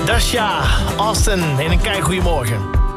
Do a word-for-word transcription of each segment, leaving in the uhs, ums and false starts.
Dasha, Austin in een kei goeiemorgen.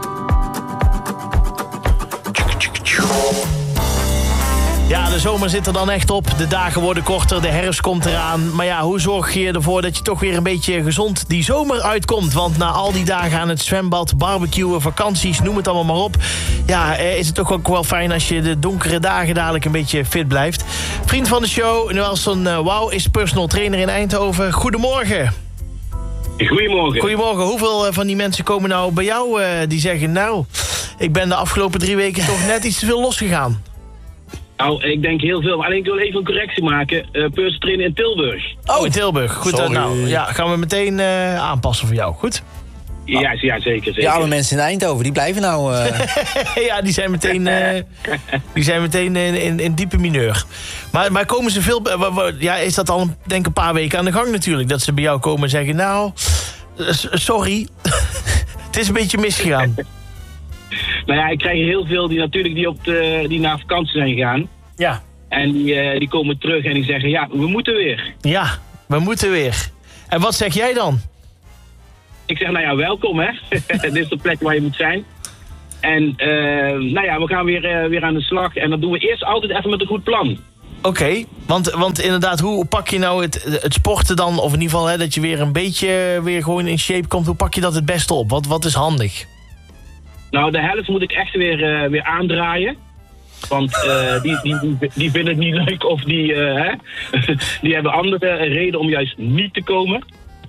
Ja, de zomer zit er dan echt op. De dagen worden korter, de herfst komt eraan. Maar ja, hoe zorg je ervoor dat je toch weer een beetje gezond die zomer uitkomt? Want na al die dagen aan het zwembad, barbecuen, vakanties, noem het allemaal maar op. Ja, is het toch ook wel fijn als je de donkere dagen dadelijk een beetje fit blijft. Vriend van de show, Nelson Wauw, is personal trainer in Eindhoven. Goedemorgen. Goedemorgen. Goedemorgen. Hoeveel van die mensen komen nou bij jou uh, die zeggen... nou, ik ben de afgelopen drie weken toch net iets te veel losgegaan? Nou, ik denk heel veel. Alleen ik wil even een correctie maken. Uh, personal trainer in Tilburg. Oh, in Tilburg. Goed, uh, nou, ja, gaan we meteen uh, aanpassen voor jou. Goed? Ja, ja, zeker, zeker. Die oude mensen in Eindhoven, die blijven nou... Uh... ja, die zijn meteen, uh, die zijn meteen in, in, in diepe mineur. Maar, maar komen ze veel... Ja, is dat al denk ik een paar weken aan de gang natuurlijk? Dat ze bij jou komen en zeggen... nou, sorry, het is een beetje misgegaan. Nou ja, ik krijg heel veel die natuurlijk die, op de, die naar vakantie zijn gegaan. Ja. En die, uh, die komen terug en die zeggen, ja, we moeten weer. Ja, we moeten weer. En wat zeg jij dan? Ik zeg, nou ja, welkom hè. Dit is de plek waar je moet zijn. En uh, nou ja, we gaan weer, uh, weer aan de slag. En dat doen we eerst altijd even met een goed plan. Oké, okay, want, want inderdaad, hoe pak je nou het, het sporten dan... of in ieder geval hè, dat je weer een beetje weer gewoon in shape komt... hoe pak je dat het beste op? Wat, wat is handig? Nou, de helft moet ik echt weer, uh, weer aandraaien. Want uh, die, die, die, die vinden het niet leuk of die, uh, hè, die hebben andere reden om juist niet te komen.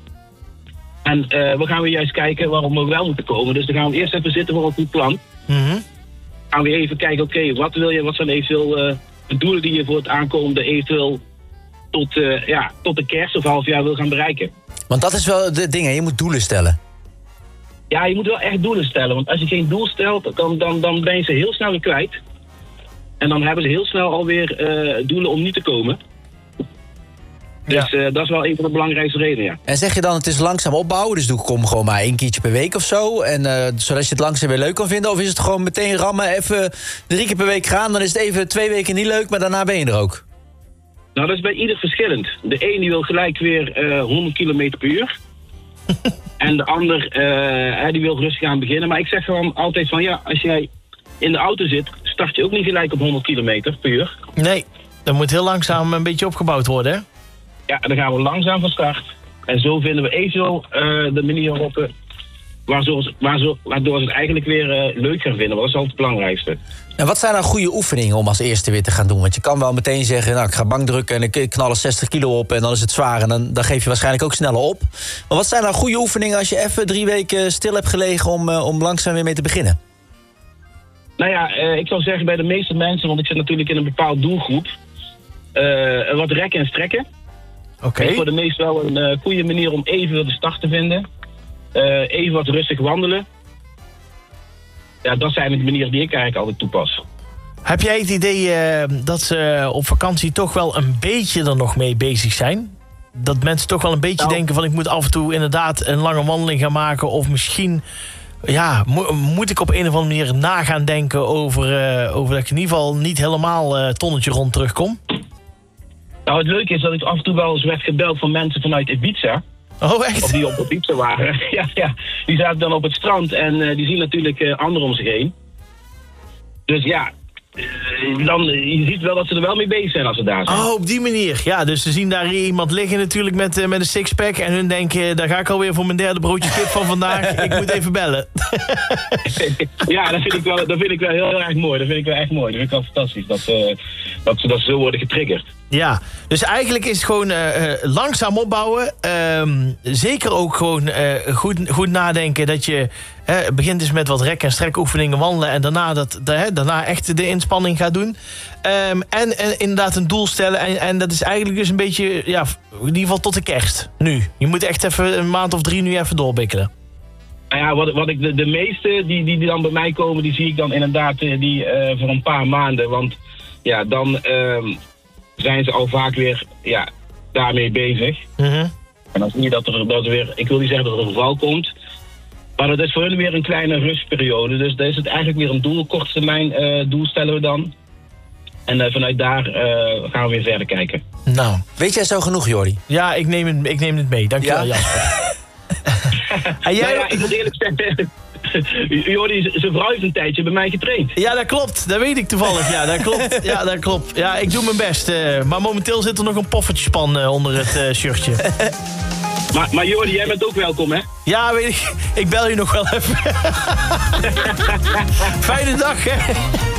En uh, we gaan weer juist kijken waarom we wel moeten komen. Dus dan gaan we eerst even zitten voor een goed plan. Mm-hmm. Gaan we even kijken, oké, okay, wat wil je, wat zijn eventueel uh, de doelen die je voor het aankomende eventueel tot, uh, ja, tot de kerst of half jaar wil gaan bereiken. Want dat is wel de ding, hè? Je moet doelen stellen. Ja, je moet wel echt doelen stellen. Want als je geen doel stelt, dan, dan, dan ben je ze heel snel weer kwijt. En dan hebben ze heel snel alweer uh, doelen om niet te komen. Dus ja. uh, dat is wel een van de belangrijkste redenen, ja. En zeg je dan, het is langzaam opbouwen, dus doe kom gewoon maar één keertje per week of zo. En uh, zodat je het langzaam weer leuk kan vinden. Of is het gewoon meteen rammen, even drie keer per week gaan. Dan is het even twee weken niet leuk, maar daarna ben je er ook. Nou, dat is bij ieder verschillend. De een die wil gelijk weer uh, honderd kilometer per uur. En de ander, uh, die wil rustig aan beginnen. Maar ik zeg gewoon altijd van, ja, als jij in de auto zit... start je ook niet gelijk op honderd kilometer per uur. Nee, dat moet heel langzaam een beetje opgebouwd worden, hè? Ja, dan gaan we langzaam van start. En zo vinden we eventueel uh, de manier waarop, uh, waardoor, waardoor, waardoor ze het eigenlijk weer uh, leuk gaan vinden. Want dat is altijd het belangrijkste. En wat zijn nou goede oefeningen om als eerste weer te gaan doen? Want je kan wel meteen zeggen, nou, ik ga bankdrukken en ik knal er zestig kilo op... en dan is het zwaar en dan, dan geef je waarschijnlijk ook sneller op. Maar wat zijn nou goede oefeningen als je even drie weken stil hebt gelegen... om, uh, om langzaam weer mee te beginnen? Nou ja, uh, ik zou zeggen bij de meeste mensen... want ik zit natuurlijk in een bepaald doelgroep... Uh, wat rekken en strekken. Oké. Okay. Dat is voor de meesten wel een uh, goede manier om even de start te vinden. Uh, even wat rustig wandelen. Ja, dat zijn de manieren die ik eigenlijk altijd toepas. Heb jij het idee uh, dat ze op vakantie toch wel een beetje er nog mee bezig zijn? Dat mensen toch wel een beetje nou. denken van... ik moet af en toe inderdaad een lange wandeling gaan maken... of misschien ja, mo- moet ik op een of andere manier na gaan denken... over, uh, over dat ik in ieder geval niet helemaal uh, tonnetje rond terugkom? Nou, het leuke is dat ik af en toe wel eens werd gebeld van mensen vanuit Ibiza... Oh, echt? Of die op Ibiza waren. ja, ja, die zaten dan op het strand en uh, die zien natuurlijk uh, anderen om zich heen. Dus ja, uh, dan, je ziet wel dat ze er wel mee bezig zijn als ze daar zijn. Oh, op die manier. Ja, dus ze zien daar iemand liggen natuurlijk met, uh, met een sixpack... en hun denken, daar ga ik alweer voor mijn derde broodje kip van vandaag. Ik moet even bellen. ja, dat vind, ik wel, dat vind ik wel heel, heel erg mooi. Dat vind ik wel echt mooi. Dat vind ik wel fantastisch, dat, uh, dat ze dat zo worden getriggerd. Ja, dus eigenlijk is het gewoon uh, langzaam opbouwen. Uh, zeker ook gewoon uh, goed, goed nadenken dat je... Uh, begint dus met wat rek- en strekoefeningen wandelen... en daarna, dat, de, hè, daarna echt de inspanning gaat doen. Um, en, en inderdaad een doel stellen. En, en dat is eigenlijk dus een beetje... ja, in ieder geval tot de kerst, nu. Je moet echt even een maand of drie nu even doorbikkelen. Nou ja, wat, wat ik de, de meeste die, die dan bij mij komen... die zie ik dan inderdaad die, uh, voor een paar maanden. Want ja, dan... Uh, zijn ze al vaak weer ja, daarmee bezig. Mm-hmm. En dan zie je dat er, dat er weer... Ik wil niet zeggen dat er een geval komt... maar dat is voor hun weer een kleine rustperiode. Dus daar is het eigenlijk weer een doel. Korte termijn uh, doel stellen we dan. En uh, vanuit daar uh, gaan we weer verder kijken. Nou, weet jij zo genoeg, Jordi? Ja, ik neem het, ik neem het mee. Dankjewel, ja? Jasper. En jij... Nou ja, ik moet eerlijk zeggen... Jordi, zijn vrouw heeft een tijdje bij mij getraind. Ja, dat klopt. Dat weet ik toevallig. Ja, dat klopt. Ja, dat klopt. Ja, ik doe mijn best. Uh, maar momenteel zit er nog een poffertjespan uh, onder het uh, shirtje. Maar, maar Jordi, jij bent ook welkom, hè? Ja, weet ik. Ik bel je nog wel even. Fijne dag, hè?